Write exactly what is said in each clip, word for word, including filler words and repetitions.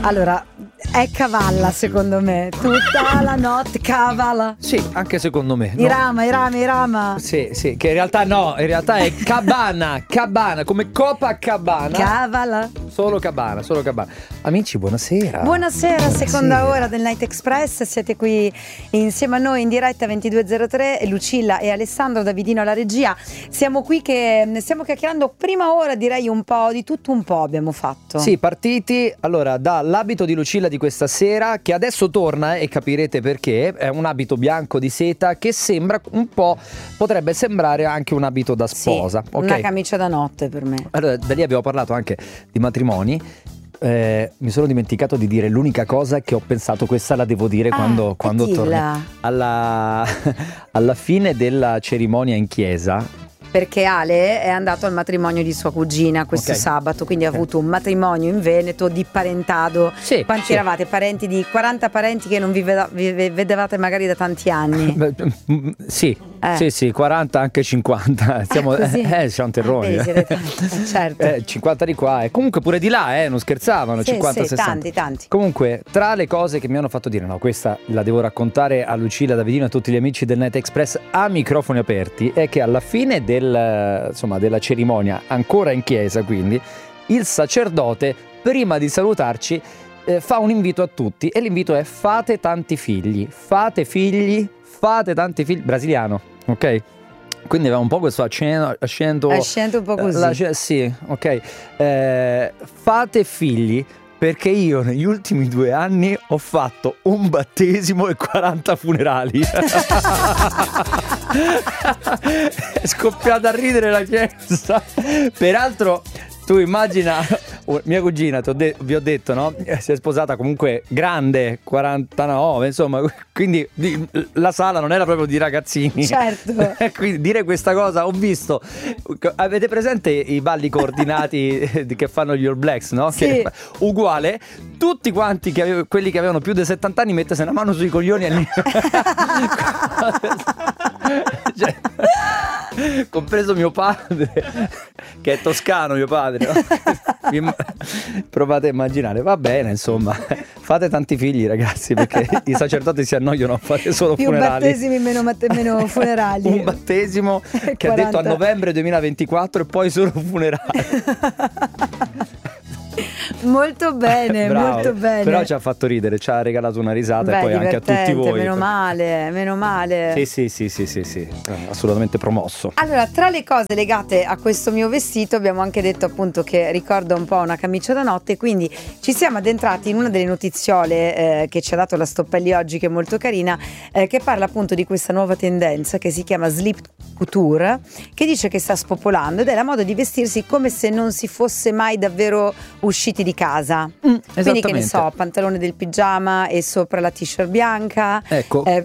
Allora, è cavalla secondo me. Tutta la notte cavala. Sì, anche secondo me. No. Irama, Irama, Irama. Sì, sì, che in realtà no, in realtà è cabana, cabana, come Copacabana. Cavala. Solo cabana, solo cabana. Amici, buonasera. Buonasera, seconda Buonasera. ora del Night Express. Siete qui insieme a noi in diretta ventidue zero tre, Lucilla e Alessandro, Davidino alla regia. Siamo qui che stiamo chiacchierando prima ora, direi un po' di tutto un po' abbiamo fatto. Sì, partiti allora dall'abito di Lucilla di questa sera, che adesso torna e capirete perché. È un abito bianco di seta che sembra un po', potrebbe sembrare anche un abito da sposa. Sì, Okay? una camicia da notte per me. Allora, da lì abbiamo parlato anche di matrimoni. Eh, mi sono dimenticato di dire l'unica cosa che ho pensato, questa la devo dire Ah, quando, quando dilla. torno. Alla, alla fine della cerimonia in chiesa. Perché Ale è andato al matrimonio di sua cugina questo Ok. sabato, quindi ha Ok. avuto un matrimonio in Veneto di parentado. Sì, Quanti sì. eravate? Parenti di quaranta parenti che non vi, veda- vi ve- vedevate magari da tanti anni. Beh, mm, sì, Eh. sì, sì, quaranta, anche cinquanta. Siamo, Ah, così? eh, siamo terroni. Ah, beh, siete tanti, eh, certo. Eh, cinquanta di qua e comunque pure di là, eh, non scherzavano, Sì, cinquanta sì, sessanta. tanti, tanti. Comunque, tra le cose che mi hanno fatto dire, no, questa la devo raccontare a Lucilla, Davidino e a tutti gli amici del Night Express a microfoni aperti, è che alla fine del, insomma, della cerimonia, ancora in chiesa quindi, il sacerdote, prima di salutarci, eh, fa un invito a tutti e l'invito è: fate tanti figli, fate figli, fate tanti figli, brasiliano, ok? Quindi aveva un po' questo accento, accento, Accento un po' così. la- cioè, sì, ok. Eh, fate figli perché io negli ultimi due anni ho fatto un battesimo e quaranta funerali. È scoppiata a ridere la chiesa. Peraltro, tu immagina, mia cugina, ti ho de- vi ho detto, no? Si è sposata comunque grande, quarantanove, insomma, quindi di- la sala non era proprio di ragazzini. Certo. Quindi dire questa cosa, ho visto, avete presente i balli coordinati che fanno gli All Blacks, no? Sì. Che, uguale, tutti quanti che avevo, quelli che avevano più di settanta anni mettesse una mano sui coglioni e cioè, compreso mio padre, che è toscano mio padre, no? Vi- provate a immaginare. Va bene, insomma, fate tanti figli ragazzi, perché i sacerdoti si annoiano a fare solo Più funerali. battesimi, meno, matte- meno funerali. Un battesimo che ha detto a quaranta. novembre duemilaventiquattro e poi solo funerali. Molto bene, Bravo. molto bene. Però ci ha fatto ridere, ci ha regalato una risata. Beh, e poi anche a tutti divertente, voi. meno male, meno male. Sì, sì, sì, sì, sì, sì, assolutamente promosso. Allora, tra le cose legate a questo mio vestito abbiamo anche detto appunto che ricorda un po' una camicia da notte, quindi ci siamo addentrati in una delle notiziole eh, che ci ha dato la Stoppelli oggi, che è molto carina, eh, che parla appunto di questa nuova tendenza che si chiama Sleep Couture, che dice che sta spopolando ed è la moda di vestirsi come se non si fosse mai davvero usciti di casa. Quindi che ne esattamente. so, pantalone del pigiama e sopra la t-shirt bianca, Ecco. eh,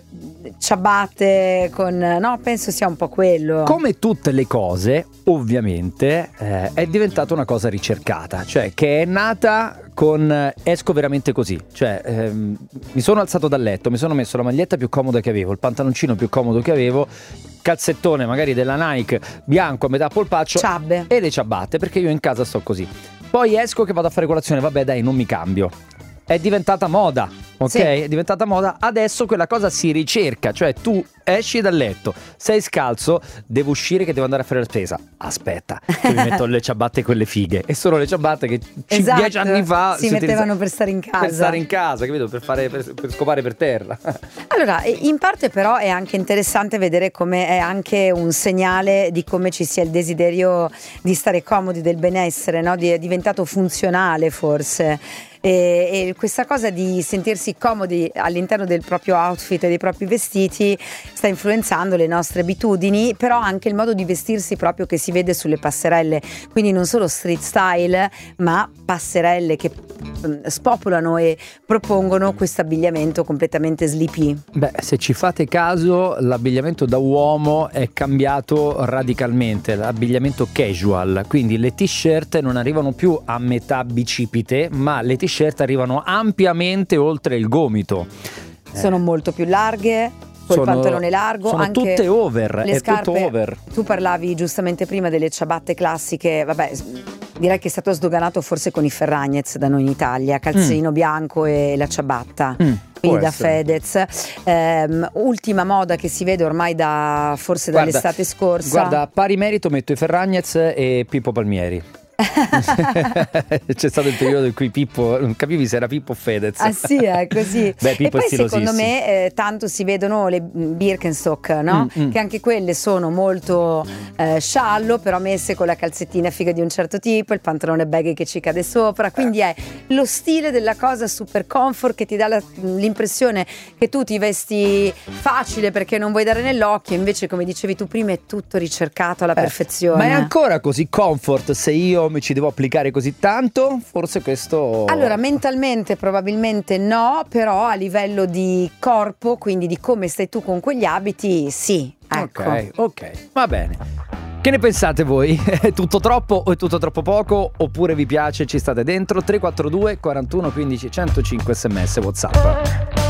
ciabatte con... no, penso sia un po' quello. Come tutte le cose, ovviamente, eh, è diventata una cosa ricercata, cioè che è nata con eh, esco veramente così, cioè ehm, mi sono alzato dal letto, mi sono messo la maglietta più comoda che avevo, il pantaloncino più comodo che avevo, calzettone magari della Nike bianco a metà polpaccio Ciabbe. e le ciabatte, perché io in casa sto così. Poi esco che vado a fare colazione, vabbè dai, non mi cambio. È diventata moda, ok? Sì. È diventata moda, adesso quella cosa si ricerca, cioè tu esci dal letto, sei scalzo, devo uscire che devo andare a fare la spesa. Aspetta, che mi metto le ciabatte quelle fighe. E sono le ciabatte che c- Esatto, dieci anni fa si mettevano per stare in casa. Per stare in casa, capito? Per, fare, per, per scopare per terra. Allora, eh, in parte però è anche interessante vedere come è anche un segnale di come ci sia il desiderio di stare comodi, del benessere, no? Di, è diventato funzionale forse. E, e questa cosa di sentirsi comodi all'interno del proprio outfit e dei propri vestiti sta influenzando le nostre abitudini, però anche il modo di vestirsi proprio che si vede sulle passerelle, quindi non solo street style ma passerelle che mh, spopolano e propongono questo abbigliamento completamente sleepy. Beh, se ci fate caso, l'abbigliamento da uomo è cambiato radicalmente, l'abbigliamento casual, quindi le t-shirt non arrivano più a metà bicipite, ma le t-shirt arrivano ampiamente oltre il gomito. Sono molto più larghe, col Sono- pantalone largo, sono anche tutte over, le è scarpe. tutto over. Tu parlavi giustamente prima delle ciabatte classiche, vabbè, direi che è stato sdoganato forse con i Ferragnez da noi in Italia, calzino mm. bianco e la ciabatta. Mm. Quindi da Fedez. ehm, ultima moda che si vede ormai da forse guarda, dall'estate scorsa. Guarda, a pari merito metto i Ferragnez e Pippo Palmieri. C'è stato il periodo in cui Pippo non capivi se era Pippo o Fedez. Ah sì, è così. Beh, Pippo e poi è secondo me eh, tanto si vedono le Birkenstock, no? Mm, mm. Che anche quelle sono molto eh, sciallo, però messe con la calzettina figa di un certo tipo, il pantalone baggy che ci cade sopra, quindi è lo stile della cosa super comfort che ti dà la, l'impressione che tu ti vesti facile perché non vuoi dare nell'occhio, invece come dicevi tu prima è tutto ricercato alla eh, perfezione. Ma è ancora così comfort se io mi ci devo applicare così tanto? Forse questo... Allora, mentalmente probabilmente no, però a livello di corpo, quindi di come stai tu con quegli abiti, sì, ecco. Ok, ok, va bene. Che ne pensate voi? È tutto troppo o è tutto troppo poco? Oppure vi piace, ci state dentro? tre quattro due quarantuno quindici centocinque sms WhatsApp.